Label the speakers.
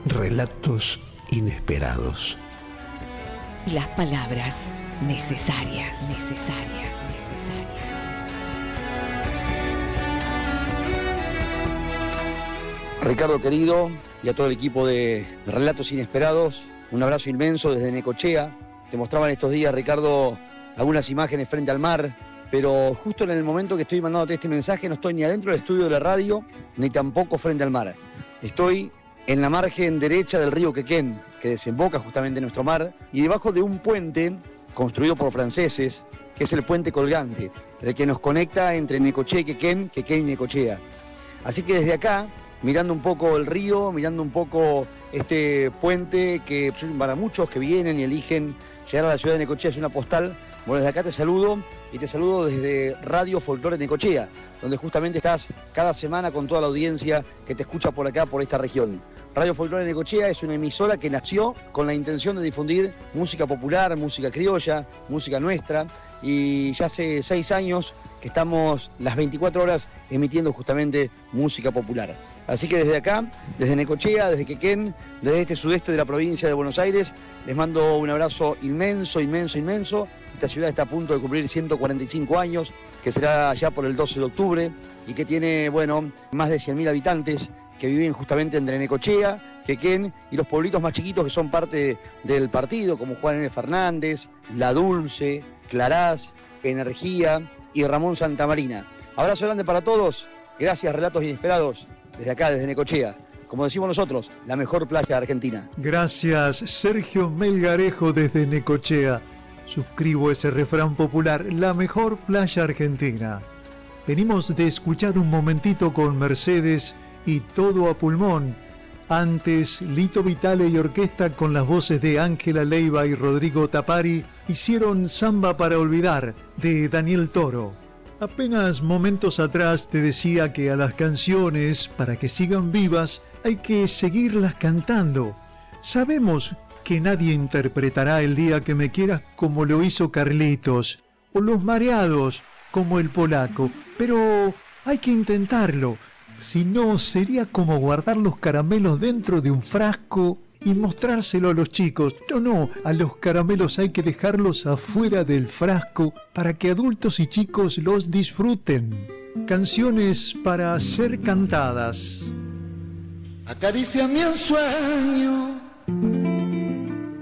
Speaker 1: Relatos inesperados.
Speaker 2: Las palabras necesarias.
Speaker 3: Ricardo querido y a todo el equipo de Relatos Inesperados, un abrazo inmenso desde Necochea. Te mostraban estos días, Ricardo, algunas imágenes frente al mar, pero justo en el momento que estoy mandándote este mensaje no estoy ni adentro del estudio de la radio, ni tampoco frente al mar. Estoy en la margen derecha del río Quequén, que desemboca justamente en nuestro mar, y debajo de un puente construido por franceses, que es el puente colgante, el que nos conecta entre Necochea y Quequén y Necochea. Así que desde acá, mirando un poco el río, mirando un poco este puente que para muchos que vienen y eligen llegar a la ciudad de Necochea es una postal. Bueno, desde acá te saludo y te saludo desde Radio Folclore Necochea, donde justamente estás cada semana con toda la audiencia que te escucha por acá, por esta región. Radio Folclore Necochea es una emisora que nació con la intención de difundir música popular, música criolla, música nuestra, y ya hace 6 años que estamos las 24 horas emitiendo justamente música popular. Así que desde acá, desde Necochea, desde Quequén, desde este sudeste de la provincia de Buenos Aires, les mando un abrazo inmenso. Esta ciudad está a punto de cumplir 145 años, que será ya por el 12 de octubre, y que tiene, bueno, más de 100.000 habitantes que viven justamente entre Necochea, Quequén y los pueblitos más chiquitos que son parte del partido, como Juan N. Fernández, La Dulce, Clarás, Energía y Ramón Santamarina. Abrazo grande para todos, gracias Relatos Inesperados, desde acá, desde Necochea. Como decimos nosotros, la mejor playa de Argentina.
Speaker 4: Gracias, Sergio Melgarejo desde Necochea. Suscribo ese refrán popular, la mejor playa argentina. Venimos de escuchar un momentito con Mercedes y Todo a Pulmón. Antes, Lito Vitale y orquesta con las voces de Ángela Leiva y Rodrigo Tapari hicieron Samba para Olvidar, de Daniel Toro. Apenas momentos atrás te decía que a las canciones, para que sigan vivas, hay que seguirlas cantando. Sabemos que nadie interpretará El día que me quieras como lo hizo Carlitos, o Los Mareados como el Polaco, pero hay que intentarlo. Si no, sería como guardar los caramelos dentro de un frasco y mostrárselo a los chicos. No, a los caramelos hay que dejarlos afuera del frasco para que adultos y chicos los disfruten. Canciones para ser cantadas.
Speaker 5: Acaríciame un sueño